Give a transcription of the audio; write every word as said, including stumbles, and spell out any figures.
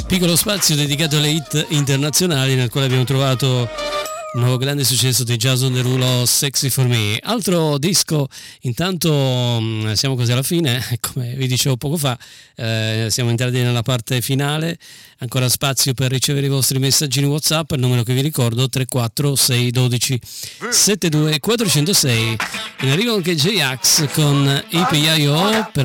piccolo spazio dedicato alle hit internazionali, nel quale abbiamo trovato il nuovo grande successo di Jason Derulo, Sexy for Me. Altro disco, intanto siamo quasi alla fine, come vi dicevo poco fa, eh, siamo entrati nella parte finale, ancora spazio per ricevere i vostri messaggini WhatsApp, il numero che vi ricordo tre quattro sei uno due sette due quattro zero sei. In arrivo anche J-Ax con A P I O, però